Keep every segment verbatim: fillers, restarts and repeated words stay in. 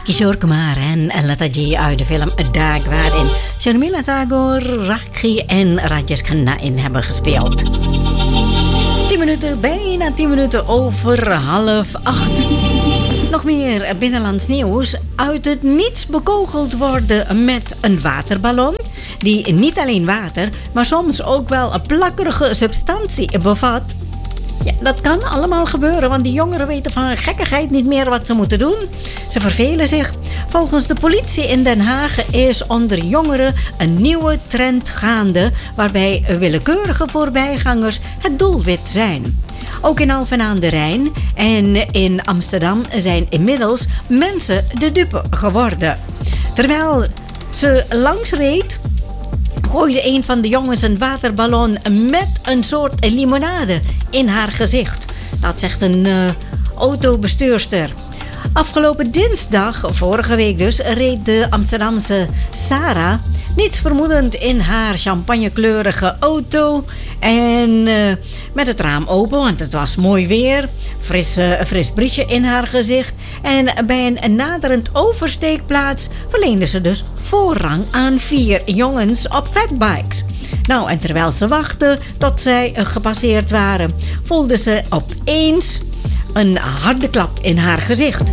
Kishore Kumar en Lata Ji uit de film Dag, waarin Sharmila Tagore, Rakhi en Rajesh Khanna in hebben gespeeld. tien minuten, bijna tien minuten over half acht. Nog meer binnenlands nieuws. Uit het niets bekogeld worden met een waterballon die niet alleen water, maar soms ook wel een plakkerige substantie bevat. Ja, dat kan allemaal gebeuren, want die jongeren weten van gekkigheid niet meer wat ze moeten doen. Ze vervelen zich. Volgens de politie in Den Haag is onder jongeren een nieuwe trend gaande, waarbij willekeurige voorbijgangers het doelwit zijn. Ook in Alphen aan de Rijn en in Amsterdam zijn inmiddels mensen de dupe geworden. Terwijl ze langs reed, gooide een van de jongens een waterballon met een soort limonade in haar gezicht. Dat zegt een uh, autobestuurster. Afgelopen dinsdag, vorige week dus, reed de Amsterdamse Sarah niets vermoedend in haar champagnekleurige auto en uh, met het raam open, want het was mooi weer, fris, uh, fris briesje in haar gezicht. En bij een naderend oversteekplaats verleende ze dus voorrang aan vier jongens op fatbikes. Nou, en terwijl ze wachten tot zij uh, gepasseerd waren, voelde ze opeens een harde klap in haar gezicht.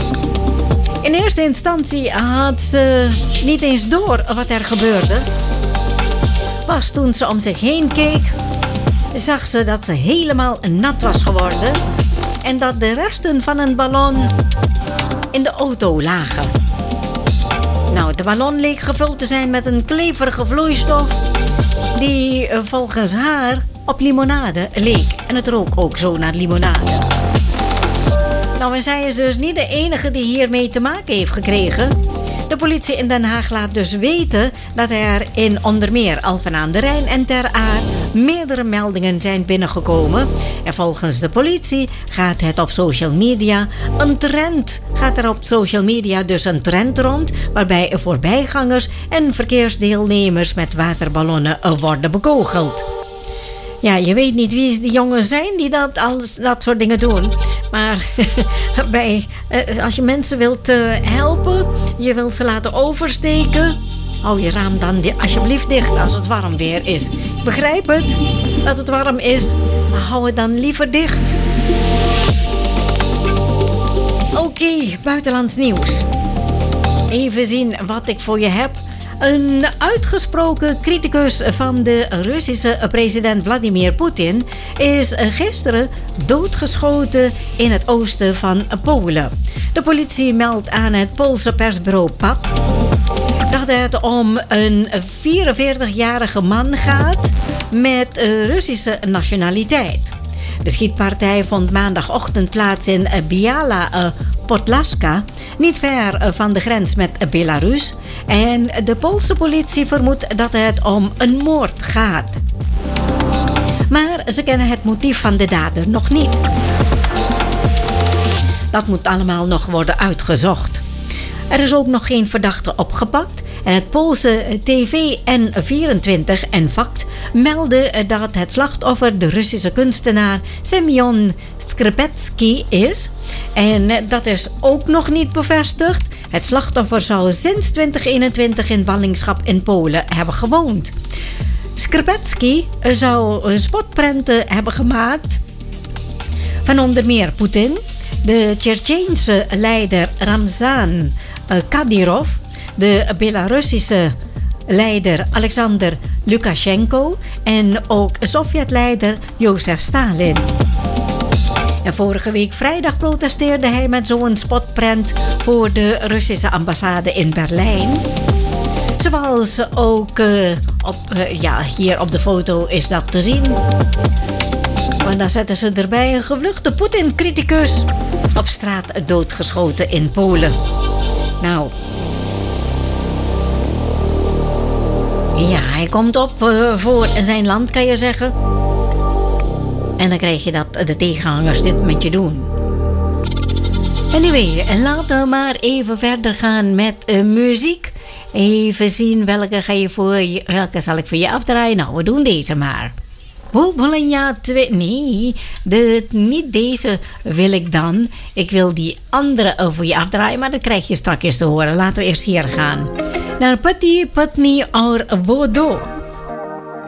In eerste instantie had ze niet eens door wat er gebeurde. Pas toen ze om zich heen keek, zag ze dat ze helemaal nat was geworden en dat de resten van een ballon in de auto lagen. Nou, de ballon leek gevuld te zijn met een kleverige vloeistof die volgens haar op limonade leek. En het rook ook zo naar limonade. Nou, en zij is dus niet de enige die hiermee te maken heeft gekregen. De politie in Den Haag laat dus weten dat er in onder meer Alphen aan de Rijn en Ter Aar meerdere meldingen zijn binnengekomen. En volgens de politie gaat het op social media een trend. Gaat er op social media dus een trend rond waarbij voorbijgangers en verkeersdeelnemers met waterballonnen worden bekogeld. Ja, je weet niet wie die jongens zijn die dat, alles, dat soort dingen doen. Maar bij, als je mensen wilt uh, helpen, je wilt ze laten oversteken, hou je raam dan alsjeblieft dicht als het warm weer is. Ik begrijp het, dat het warm is, maar hou het dan liever dicht. Oké, okay, buitenlands nieuws. Even zien wat ik voor je heb. Een uitgesproken criticus van de Russische president Vladimir Poetin is gisteren doodgeschoten in het oosten van Polen. De politie meldt aan het Poolse persbureau P A P dat het om een vierenveertigjarige man gaat met Russische nationaliteit. De schietpartij vond maandagochtend plaats in Biała Podlaska, niet ver van de grens met Belarus. En de Poolse politie vermoedt dat het om een moord gaat. Maar ze kennen het motief van de dader nog niet. Dat moet allemaal nog worden uitgezocht. Er is ook nog geen verdachte opgepakt. En het Poolse T V N vierentwintig en Fakt meldde dat het slachtoffer de Russische kunstenaar Semyon Skrzepski is. En dat is ook nog niet bevestigd. Het slachtoffer zou sinds twintig eenentwintig in ballingschap in Polen hebben gewoond. Skrzepski zou spotprenten hebben gemaakt van onder meer Poetin, de Tsjetsjeense leider Ramzan Kadyrov, de Belarussische leider Alexander Lukashenko en ook Sovjetleider Jozef Stalin. En vorige week vrijdag protesteerde hij met zo'n spotprent voor de Russische ambassade in Berlijn. Zoals ook uh, op, uh, ja, hier op de foto is dat te zien. Want dan zetten ze erbij een gevluchte Poetin-criticus op straat doodgeschoten in Polen. Nou, ja, hij komt op uh, voor zijn land, kan je zeggen. En dan krijg je dat de tegenhangers dit met je doen. Anyway, laten we maar even verder gaan met uh, muziek. Even zien welke, ga je voor je, welke zal ik voor je afdraaien. Nou, we doen deze maar. Bolbolanja twee. Nee, de, niet deze wil ik dan. Ik wil die andere voor je afdraaien, maar dat krijg je straks te horen. Laten we eerst hier gaan. Naar Pati Patni or Vodo.